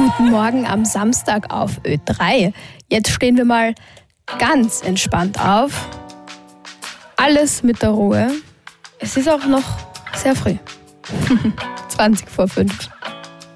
Guten Morgen am Samstag auf Ö3. Jetzt stehen wir mal ganz entspannt auf. Alles mit der Ruhe. Es ist auch noch sehr früh. 20 vor 5.